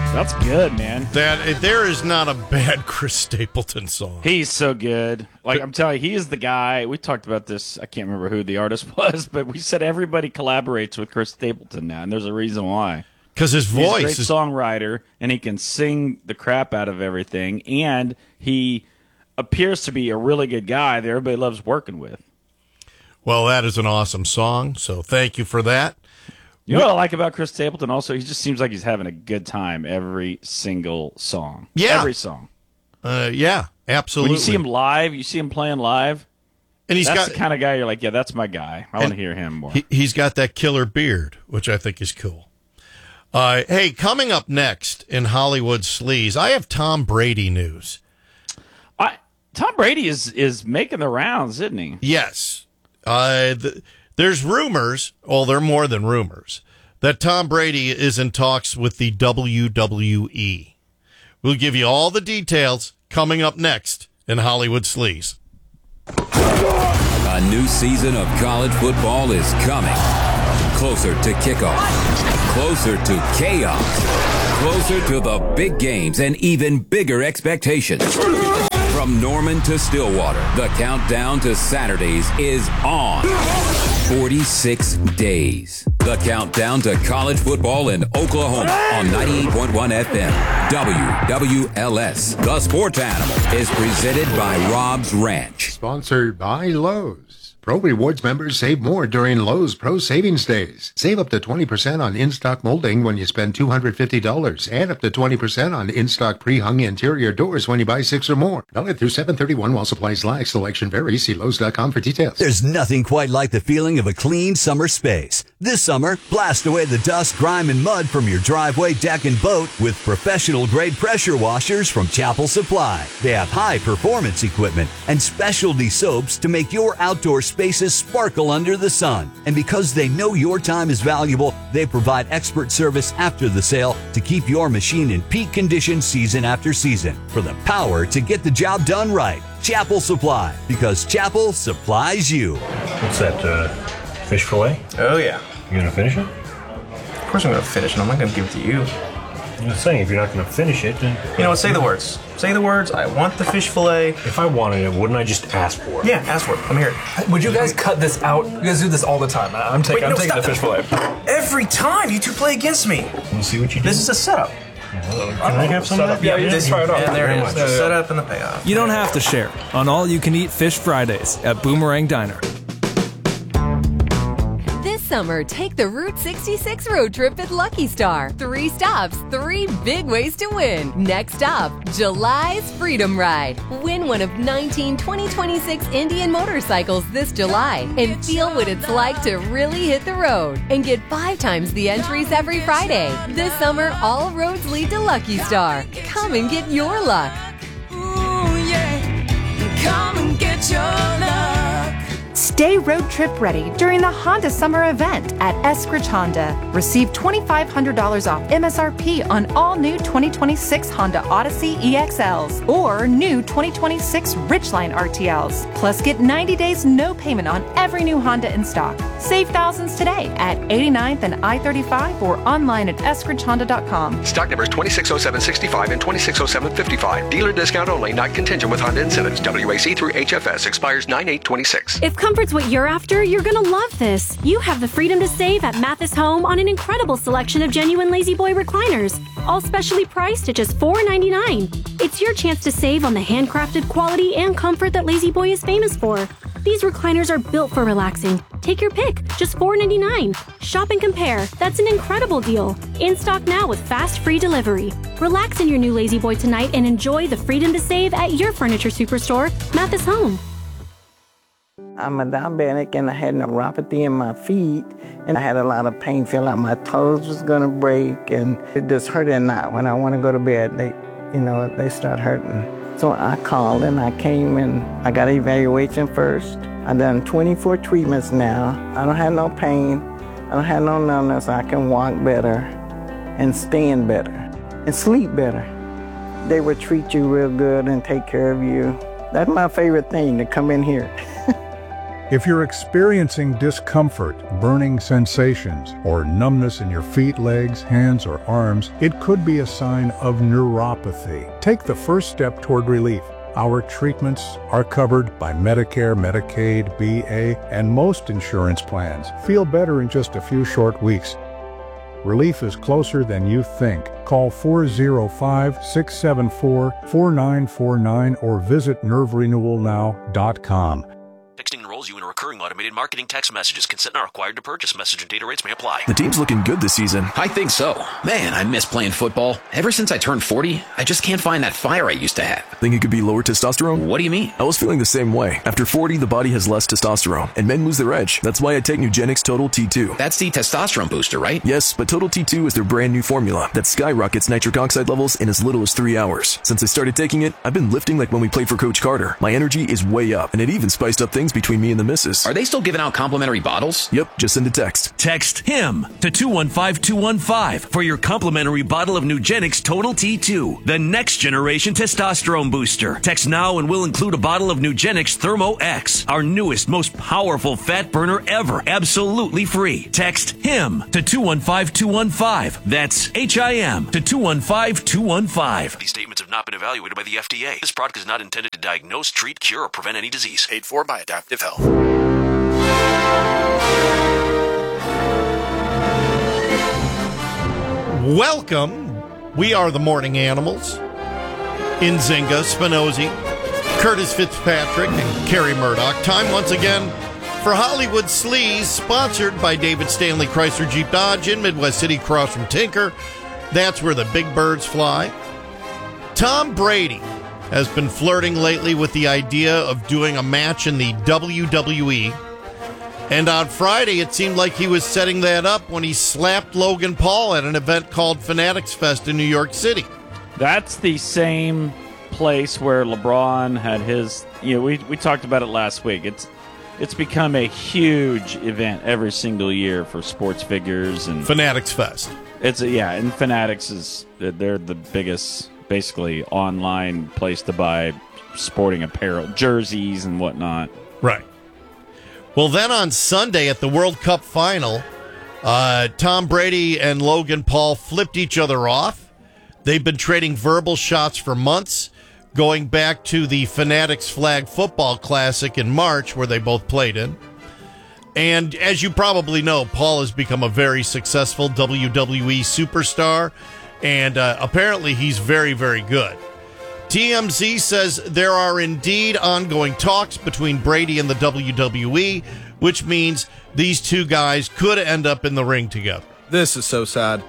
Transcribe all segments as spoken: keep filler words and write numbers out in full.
That's good, man. That there is not a bad Chris Stapleton song. He's so good. Like, I'm telling you, he is the guy. We talked about this. I can't remember who the artist was, but we said everybody collaborates with Chris Stapleton now, and there's a reason why. Because his voice He's a great is songwriter, and he can sing the crap out of everything, and he appears to be a really good guy that everybody loves working with. Well, that is an awesome song, so thank you for that. You know what I like about Chris Stapleton also? He just seems like he's having a good time every single song. Yeah. Every song. Uh, yeah, absolutely. When you see him live, you see him playing live, and he's that's got the kind of guy you're like, yeah, that's my guy. I want to hear him more. He, he's got that killer beard, which I think is cool. Uh, hey, coming up next in Hollywood Sleaze, I have Tom Brady news. I Tom Brady is, is making the rounds, isn't he? Yes. Uh, the, there's rumors, well, they're more than rumors, that Tom Brady is in talks with the W W E. We'll give you all the details coming up next in Hollywood Sleaze. A new season of college football is coming. Closer to kickoff. Closer to chaos. Closer to the big games and even bigger expectations. From Norman to Stillwater, the countdown to Saturdays is on. forty-six days. The countdown to college football in Oklahoma on ninety-eight point one F M. W W L S. The Sports Animal is presented by Rob's Ranch. Sponsored by Lowe's. Pro Rewards members save more during Lowe's Pro Savings Days. Save up to twenty percent on in-stock molding when you spend two hundred fifty dollars and up to twenty percent on in-stock pre-hung interior doors when you buy six or more. Valid through seven thirty-one while supplies last. Selection varies. See Lowe's dot com for details. There's nothing quite like the feeling of a clean summer space. This summer, blast away the dust, grime, and mud from your driveway, deck, and boat with professional-grade pressure washers from Chapel Supply. They have high-performance equipment and specialty soaps to make your outdoor spaces sparkle under the sun. And because they know your time is valuable, they provide expert service after the sale to keep your machine in peak condition season after season. For the power to get the job done right, Chapel Supply, because Chapel supplies you. What's that, uh, fish fillet? Oh, yeah. You gonna finish it? Of course I'm gonna finish it. I'm not gonna give it to you. I'm just saying, if you're not gonna finish it, then... You know what? Say the words. Say the words. I want the fish fillet. If I wanted it, wouldn't I just ask for it? Yeah, ask for it. I'm here. Would you guys cut this out? You guys do this all the time. I'm, take, Wait, I'm no, taking stop. the fish fillet. Every time you two play against me. Let's see what you do. This is a setup. Well, can I have some of that? Yeah, you just try it out. And there it Very is. much. The setup and the payoff. You don't have to share on All You Can Eat Fish Fridays at Boomerang Diner. This summer, take the Route sixty-six road trip at Lucky Star. Three stops, three big ways to win. Next up, July's Freedom Ride. Win one of nineteen twenty twenty-six Indian motorcycles this July and feel what it's like to really hit the road. And get five times the entries every Friday. This summer, all roads lead to Lucky Star. Come and get your luck. Ooh, yeah. Come and get your luck. Stay road trip ready during the Honda Summer Event at Eskridge Honda. Receive twenty-five hundred dollars off M S R P on all new twenty twenty-six Honda Odyssey E X Ls or new twenty twenty-six Ridgeline R T Ls. Plus, get ninety days no payment on every new Honda in stock. Save thousands today at eighty-ninth and I thirty-five or online at eskridge honda dot com. Stock numbers twenty-six oh seven sixty-five and twenty-six oh seven fifty-five. Dealer discount only, not contingent with Honda incentives. W A C through H F S expires nine eight twenty-six. If comfort's what you're after, you're gonna love this. You have the freedom to save at Mathis Home on an incredible selection of genuine Lazy Boy recliners, all specially priced at just four ninety-nine. It's your chance to save on the handcrafted quality and comfort that Lazy Boy is famous for. These recliners are built for relaxing. Take your pick, just four ninety-nine. Shop and compare. That's an incredible deal. In stock now with fast free delivery. Relax in your new Lazy Boy tonight and enjoy the freedom to save at your furniture superstore, Mathis Home. I'm a diabetic and I had neuropathy in my feet and I had a lot of pain. Feel like my toes was gonna break and it just hurt at night. When I want to go to bed, they, you know, they start hurting. So I called and I came and I got an evaluation first. I've done twenty-four treatments now. I don't have no pain. I don't have no numbness. I can walk better and stand better and sleep better. They would treat you real good and take care of you. That's my favorite thing, to come in here. If you're experiencing discomfort, burning sensations, or numbness in your feet, legs, hands, or arms, it could be a sign of neuropathy. Take the first step toward relief. Our treatments are covered by Medicare, Medicaid, B A, and most insurance plans. Feel better in just a few short weeks. Relief is closer than you think. Call four oh five, six seven four, four nine four nine or visit nerve renewal now dot com. Texting enrolls you in a recurring automated marketing text messages. Consent not required to purchase. Message and data rates may apply. The team's looking good this season. I think so. Man, I miss playing football. Ever since I turned forty, I just can't find that fire I used to have. Think it could be lower testosterone? What do you mean? I was feeling the same way. After forty, the body has less testosterone, and men lose their edge. That's why I take Nugenix Total T two. That's the testosterone booster, right? Yes, but Total T two is their brand new formula that skyrockets nitric oxide levels in as little as three hours. Since I started taking it, I've been lifting like when we played for Coach Carter. My energy is way up, and it even spiced up things between me and the missus. Are they still giving out complimentary bottles? Yep, just send a text. Text HIM to two one five two one five for your complimentary bottle of Nugenix Total T two, the next generation testosterone booster. Text now and we'll include a bottle of Nugenix Thermo X, our newest, most powerful fat burner ever, absolutely free. Text HIM to two one five two one five. That's H I M to two one five two one five. These statements have not been evaluated by the F D A. This product is not intended to diagnose, treat, cure, or prevent any disease. Paid for by Adaptive Health. Welcome. We are the Morning Animals. Nzinga, Spinozzi, Curtis Fitzpatrick, and Kerry Murdoch. Time once again for Hollywood Sleaze, sponsored by David Stanley Chrysler Jeep Dodge in Midwest City, across from Tinker. That's where the big birds fly. Tom Brady has been flirting lately with the idea of doing a match in the W W E. And on Friday, it seemed like he was setting that up when he slapped Logan Paul at an event called Fanatics Fest in New York City. That's the same place where LeBron had his, you know, we, we talked about it last week. It's it's become a huge event every single year for sports figures and Fanatics Fest. It's a, yeah, and Fanatics is they're the biggest, basically online place to buy sporting apparel, jerseys and whatnot. Right. Well, then on Sunday at the World Cup final, uh, Tom Brady and Logan Paul flipped each other off. They've been trading verbal shots for months, going back to the Fanatics Flag Football Classic in March, where they both played in. And as you probably know, Paul has become a very successful W W E superstar, and uh, apparently he's very, very good. T M Z says there are indeed ongoing talks between Brady and the W W E, which means these two guys could end up in the ring together. This is so sad.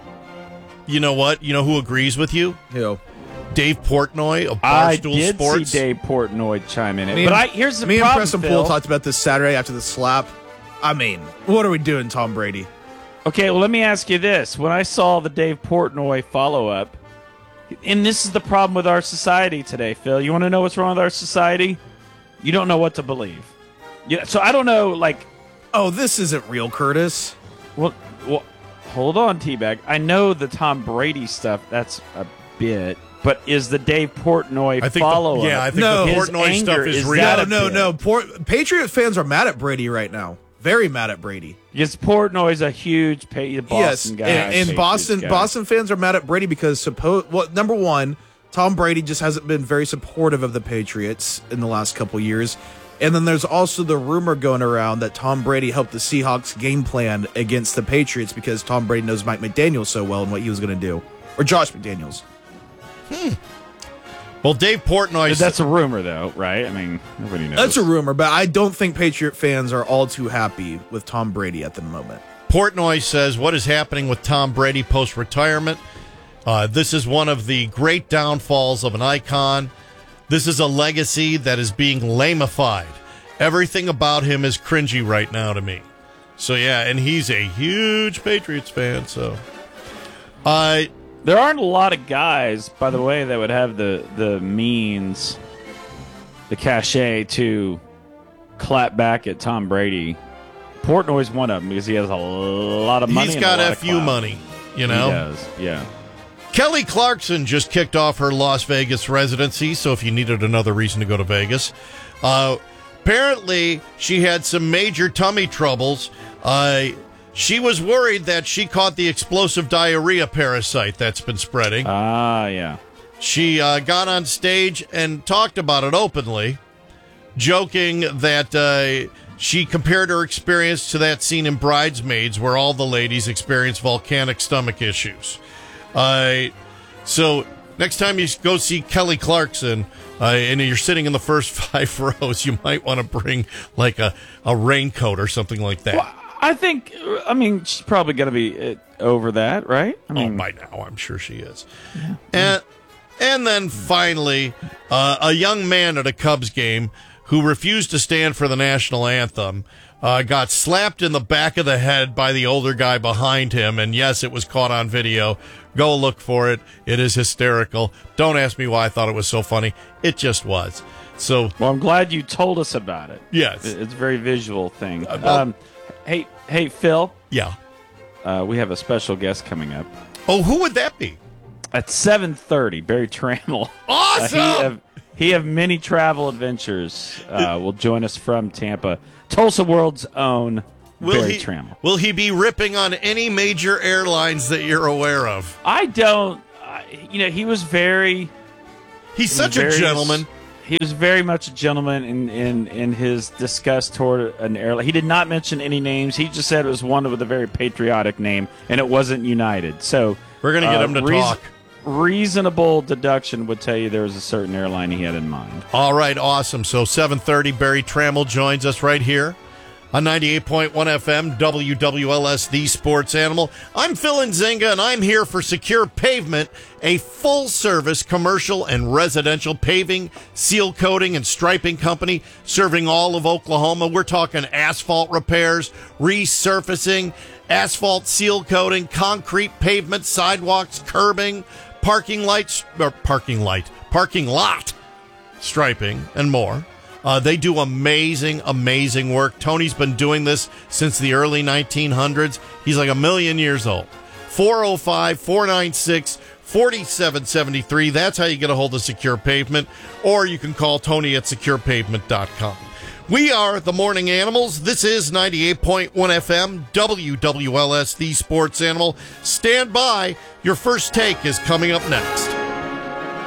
You know what? You know who agrees with you? Who? Dave Portnoy of Barstool I did Sports. see Dave Portnoy chime in it. Me but and, I, here's the me problem, and Preston Phil. Poole talked about this Saturday after the slap. I mean, what are we doing, Tom Brady? Okay, well, let me ask you this. When I saw the Dave Portnoy follow-up, and this is the problem with our society today, Phil. You want to know what's wrong with our society? You don't know what to believe. Yeah, so I don't know, like... Oh, this isn't real, Curtis. Well, well hold on, T-Bag. I know the Tom Brady stuff, that's a bit... But is the Dave Portnoy I think follow-up? The, yeah, I think no, the Portnoy stuff is, is real. No, no, no. Port, Patriot fans are mad at Brady right now. Very mad at Brady. Because Portnoy's a huge pa- Boston yes, guy. and, and Boston guy. Boston fans are mad at Brady because suppose well, number one, Tom Brady just hasn't been very supportive of the Patriots in the last couple years. And then there's also the rumor going around that Tom Brady helped the Seahawks game plan against the Patriots because Tom Brady knows Mike McDaniel so well and what he was going to do. Or Josh McDaniels. Hmm. Well, Dave Portnoy... That's a rumor, though, right? I mean, nobody knows. That's a rumor, but I don't think Patriot fans are all too happy with Tom Brady at the moment. Portnoy says, what is happening with Tom Brady post-retirement? Uh, this is one of the great downfalls of an icon. This is a legacy that is being lamified. Everything about him is cringy right now to me. So, yeah, and he's a huge Patriots fan, so... Uh, there aren't a lot of guys, by the way, that would have the, the means, the cachet to clap back at Tom Brady. Portnoy's one of them because he has a lot of money. He's and got a lot F U of clout. money, you know? He does, yeah. Kelly Clarkson just kicked off her Las Vegas residency, so if you needed another reason to go to Vegas. Uh, apparently she had some major tummy troubles. Uh, she was worried that she caught the explosive diarrhea parasite that's been spreading. Ah, yeah. She uh, got on stage and talked about it openly, joking that uh, she compared her experience to that scene in Bridesmaids where all the ladies experience volcanic stomach issues. Uh, so next time you go see Kelly Clarkson uh, and you're sitting in the first five rows, you might want to bring like a, a raincoat or something like that. Well, I think, I mean, she's probably going to be uh, over that, right? I mean, oh, by now, I'm sure she is. Yeah. And, and then finally, uh, a young man at a Cubs game who refused to stand for the national anthem uh, got slapped in the back of the head by the older guy behind him. And yes, it was caught on video. Go look for it. It is hysterical. Don't ask me why I thought it was so funny. It just was. So, well, I'm glad you told us about it. Yes. It's a very visual thing. Uh, well, um, hey, hey, Phil. Yeah. Uh, we have a special guest coming up. Oh, who would that be? At seven thirty, Barry Trammell. Awesome! Uh, he, have, he have many travel adventures. Uh, will join us from Tampa. Tulsa World's own will Barry he, Trammell. Will he be ripping on any major airlines that you're aware of? I don't. Uh, you know, he was very... He's such very, a gentleman. He was very much a gentleman in, in, in his disgust toward an airline. He did not mention any names. He just said it was one with a very patriotic name, and it wasn't United. So we're going to get uh, him to reason, talk. Reasonable deduction would tell you there was a certain airline he had in mind. All right, awesome. So seven thirty, Barry Trammell joins us right here on ninety-eight point one F M, W W L S, The Sports Animal. I'm Phil Nzinga, and I'm here for Secure Pavement, a full-service commercial and residential paving, seal coating, and striping company serving all of Oklahoma. We're talking asphalt repairs, resurfacing, asphalt seal coating, concrete pavement, sidewalks, curbing, parking lights, or parking light, parking lot striping, and more. Uh, they do amazing, amazing work. Tony's been doing this since the early nineteen hundreds. He's like a million years old. four oh five, four nine six, four seven seven three. That's how you get a hold of Secure Pavement. Or you can call Tony at secure pavement dot com. We are the Morning Animals. This is ninety-eight point one F M, W W L S, The Sports Animal. Stand by. Your first take is coming up next.